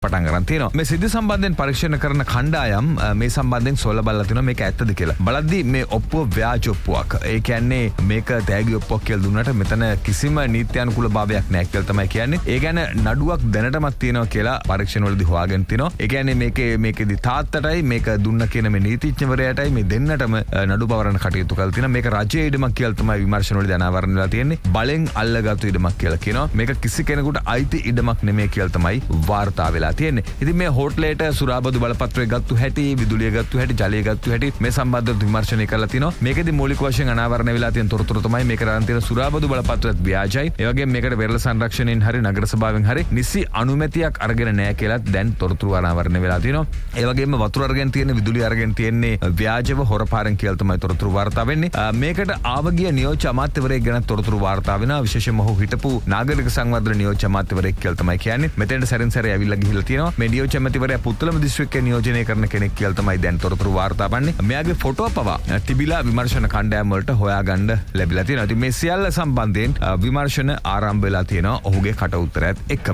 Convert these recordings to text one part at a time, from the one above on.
පටන් ගන්න තියෙනවා. මේ සිද්ධි සම්බන්ධයෙන් පරීක්ෂණ කරන කණ්ඩායම් මේ සම්බන්ධයෙන් සොයලා බලලා තිනවා මේක ඇත්තද කියලා. බලද්දී මේ ඔප්පුව ව්‍යාජ ඔප්පුවක්. ඒ කියන්නේ මේක තෑගි ඔප්පුවක් කියලා දුන්නාට මෙතන කිසිම නීත්‍යානුකූල භාවයක් නැහැ කියලා තමයි කියන්නේ. ඒ ගැන නඩුවක් දැනටමත් තියෙනවා කියලා පරීක්ෂණ වලදී හොයාගෙන තිනවා. ඒ කියන්නේ මේකෙදි තාත්තටයි මේක දුන්න කියන මේ නීතිඥවරයාටයි මේ දෙන්නටම නඩු පවරන කටයුතු කරලා තිනවා. මේක රජයේ ඉඩමක් කියලා තමයි විමර්ශන වලදී අනාවරණය වෙලා තියෙන්නේ. බලෙන් අල්ලගත්තු ඉඩමක් කියලා කියනවා. මේක කිසි කෙනෙකුට අයිති ඉඩමක් නෙමෙයි කියලා තමයි වාර්තා වෙලා තියෙන්නේ. ඉතින් මේ හෝටලේට සුරාබදු බලපත්‍රය ගත්තු හැටි, විදුලිය ගත්තු හැටි, ජලය ගත්තු හැටි මේ සම්බන්ධව විමර්ශනය කරලා තිනවා. මේකෙදි මූලික වශයෙන් අනාවරණය වෙලා තියෙන තොරතුරු තමයි මේකට අරන් තියෙන සුරාබදු බලපත්‍රයත් ව්‍යාජයි. ඒ වගේම මේකට වෙරළ සංරක්ෂණයෙන් හරි නගර සභාවෙන් හරි නිසි අනුමැතියක් අරගෙන නැහැ කියලා දැන් තොරතුරු අනාවරණය වෙලා තියෙනවා. ඒ වගේම වතුර අරගෙන තියෙන, විදුලිය අරගෙන තියෙන්නේ ව්‍යාජව හොරපාරෙන් කියලා තමයි තොරතුරු වාර්තා වෙන්නේ. මේකට ආවගිය නියෝජ්‍ය අමාත්‍යවරයෙක් ගැන තොරතුරු වාර්තා වෙනවා. විශේෂයෙන්ම ඔහු හිටපු නාගරික සංවර්ධන නියෝජ්‍ය අමාත්‍යවරයෙක් කියලා තමයි කියන්නේ. මෙතෙන්ට සැරින් සැරේ ඇවිල්ලා ගිහිල්ලා තියෙනවා. මේ නියෝජ්‍ය අමාත්‍යවරයා පුත්තලම දිස්ත්‍රික්කයේ නියෝජනය කරන කෙනෙක් කියලා තමයි දැන් තොරතුරු වාර්තා වන්නේ. මෙයාගේ ෆොටෝ පවා තිබිලා විමර්ශන කණ්ඩායම් වලට හොයාගන්න ලැබිලා තියෙනවා. ඉතින් මේ සියල්ල සම්බන්ධයෙන් විමර්ශන ආරම්භ වෙලා තියෙනවා ඔහුගේ කට උත්තරයත් එක්කම.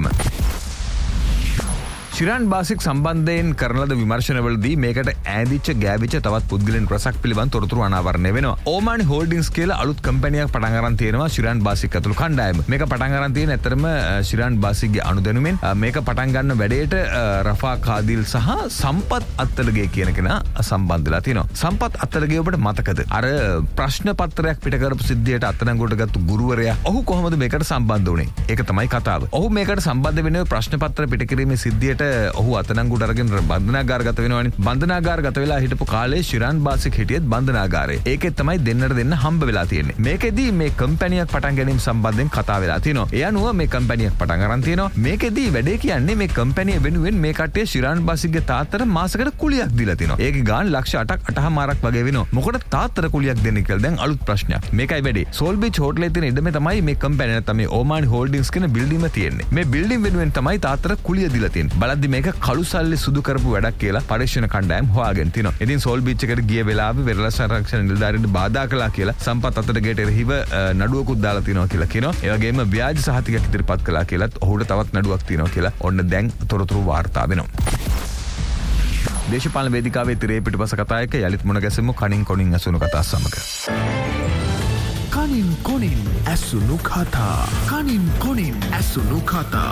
ශිරාන් බාසික් සම්බන්ධයෙන් කරන ලද විමර්ශනවලදී මේකට ඈඳිච්ච ගෑවිච්ච තවත් පුද්ගලයන් රසක් පිළිබඳ තොරතුරු අනාවරණය වෙනවා. ඕමානි හෝල්ඩින්ග්ස් කියලා අලුත් කම්පැනියක් පටන් අරන් තියෙනවා ශිරාන් බාසික් ඇතුළු කණ්ඩායම. මේක පටන් අරන් තියෙන ඇත්තරම ශිරාන් බාසික්ගේ අනුදැනුමෙන් මේක පටන් ගන්න වැඩේට රෆා කාදිල් සහ සම්පත් අත්තලගේ කියන කෙනා සම්බන්ධ වෙලා තියෙනවා. සම්පත් අත්තලගේ ඔබට මතකද? අර ප්‍රශ්න පත්‍රයක් පිට කරපු සිද්ධියට අත්අඩංගුවට ගත්තු ගුරුවරයා. ඔහු කොහොමද මේකට සම්බන්ධ වුනේ? ඒක තමයි කතාව. ඔහු මේකට සම්බන්ධ වෙන්නේ ප්‍රශ්න පත්‍ර පිට කිරීමේ සිද්ධියට ඔහු අතනංගුට අරගෙන බන්ධනාගාරගත වෙනවනේ. බන්ධනාගාරගත වෙලා හිටපු කාලේ ශිරාන් බාසික් හිටියෙත් බන්ධනාගාරේ. ඒකෙත් තමයි දෙන්න හම්බ වෙලා තියෙන්නේ. මේකෙදී මේ කම්පැනියක් පටන් ගැනීම සම්බන්ධයෙන් කතා වෙලා තියෙනවා. ඒ අනුව මේ කම්පැනියක් පටන් අරන් තියෙනවා. මේකෙදී වැඩේ කියන්නේ මේ කම්පැනිය වෙනුවෙන් මේ කට්ටිය ශිරාන් බාසික්ගේ තාත්තට මාසෙකට කුලියක් දීලා තියෙනවා. ඒකේ ගාන ලක්ෂ 8.5 වගේ වෙනවා. මොකටද තාත්තට කුලියක් දෙන්නේ කියලා දැන් අලුත් ප්‍රශ්නයක්. මේකයි වැඩේ. සෝල් බීච් හෝටලේ තියෙන ඉඩමේ තමයි මේ කම්පැනිය නැත්නම් මේ ඕමානි හෝල්ඩින්ග්ස් කියන බිල්ඩින්ගම තියෙන්නේ. මේ බිල්ඩින්ග වෙනුවෙන් තමයි තාත්තට කුලිය දීලා තියෙන්නේ. බලද්දි මේක කළු සල්ලි සුදු කරපු වැඩක් කියලා පරීක්ෂණ කණ්ඩායම් හොයාගෙන තිනවා. ඉතින් සෝල් බීච් එකට ගිය වෙලාවේ වෙරළ සංරක්ෂණ නිලධාරීන්ට බාධා කළා කියලා සම්පත් අතරගේට එරෙහිව නඩුවකුත් දාලා තිනවා කියලා කියනවා. ඒ වගේම ව්‍යාජ සහතිකයක් ඉදිරිපත් කළා කියලාත් ඔහුට තවත් නඩුවක් තිනවා කියලා ඔන්න දැන් තොරතුරු වාර්තා වෙනවා. දේශපාලන වේදිකාවේ තිරේ පිටපස කතා එක යලිත් මුණ ගැසෙමු කණින් කොණින් ඇසුණු කතා සමග. කණින් කොණින් ඇසුණු කතා. කණින් කොණින් ඇසුණු කතා.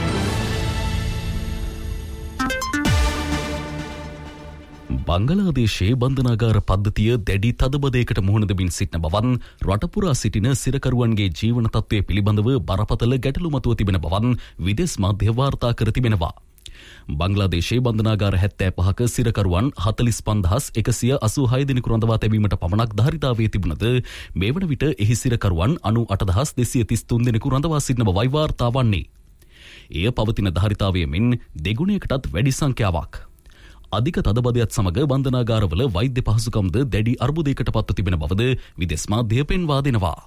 බංගලාදේශයේ බන්ධනාගාර පද්ධතිය දැඩි තදබදයකට මුහුණ දෙමින් සිටින බවන් රටපුරා සිටින සිරකරුවන්ගේ ජීවන තත්ත්වය පිළිබඳව බරපතල ගැටලු මතුව තිබෙන බවන් විදේශ මාධ්‍ය වාර්තා කර තිබෙනවා. බංගලාදේශයේ බන්ධනාගාර 75ක සිරකරුවන් 45186 දෙනෙකු රඳවා තැබීමට පමණක් ධාරිතාවයේ තිබුණද මේ වන විට එහි සිරකරුවන් 98233 දෙනෙකු රඳවා සිටින බවයි වාර්තා වන්නේ. එය පවතින ධාරිතාවය මෙන් දෙගුණයකටත් වැඩි සංඛ්‍යාවක්. අධික තදබදයත් සමග බන්ධනාගාරවල වෛද්‍ය පහසුකම්ද දැඩි අර්බුදයකට පත්ව තිබෙන බවද විදේශ මාධ්‍ය පෙන්වා දෙනවා.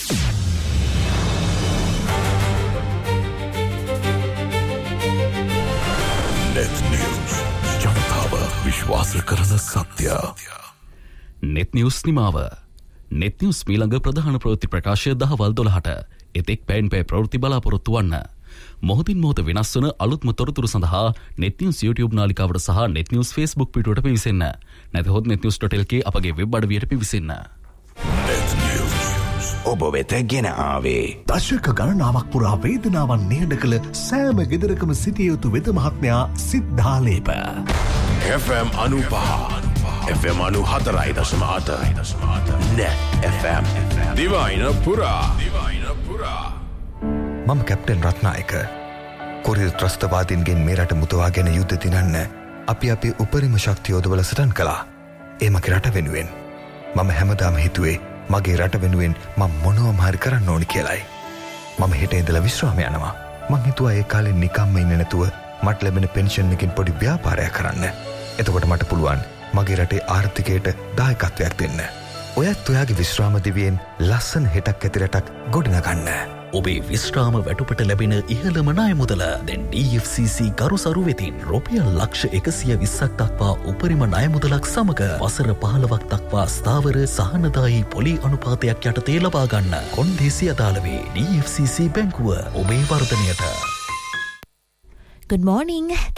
net news ජනතාව විශ්වාස කරන සත්‍ය. net news නිමාව. net news මීළඟ ප්‍රධාන ප්‍රවෘත්ති ප්‍රකාශය දහවල් 12ට එතෙක් පැයෙන් පැය ප්‍රවෘත්ති බලාපොරොත්තු වන්න. මොහොතින් මොහොත වෙනස් වන අලුත්ම තොරතුරු සඳහා net news YouTube නාලිකාවට සහ net news Facebook පිටුවට පිවිසෙන්න. නැත්නම් netnews.lk අපගේ වෙබ් අඩවියට පිවිසෙන්න. net news ඔබ වෙත ගෙන ආවේ දශක ගණනාවක් පුරා වේදනාවන් නිහඬ කළ සෑම ගෙදරකම සිටිය යුතු වෙද මහත්මයා සිද්ධාලේප FM 95 FM 94.8 net FM දිවයින පුරා මම කැප්ටන් රත්නායක. කොරිය ත්‍රස්තවාදීන්ගෙන් මේ රට මුදවාගෙන යුද්ධ දිනන්න අපි අපේ උපරිම ශක්තිය යොදවලා සටන් කළා. ඒ මගේ රට වෙනුවෙන්. මම හැමදාම හිතුවේ මගේ රට වෙනුවෙන් මම මොනවම හරි කරන්න ඕනි කියලායි. මම හෙට ඉඳලා විශ්‍රාම යනවා. මං හිතුවා ඒ කාලේ නිකම්ම ඉන්නේ නැතුව මට ලැබෙන පෙන්ෂන් එකකින් පොඩි ව්‍යාපාරයක් කරන්න. එතකොට මට පුළුවන් මගේ රටේ ආර්ථිකයට දායකත්වයක් දෙන්න. ඔයත් ඔයාගේ විශ්‍රාම දිවියෙන් ලස්සන හෙටක් ඇති රටක් ගොඩනගන්න. ඔබේ විශ්‍රාම වැටුපට ලැබෙන ඉහළම ණය මුදල දැන් DFCC ගරුසරු වෙතින් රුපියල් ලක්ෂ 120ක් දක්වා උපරිම ණය මුදලක් සමග වසර 15ක් දක්වා ස්ථාවර සහනදායී පොලි අනුපාතයක් යටතේ ලබා ගන්න. කොන්දේසි අදාළ වේ DFCC බැංකුව ඔබේ වර්ධනයට. Good morning.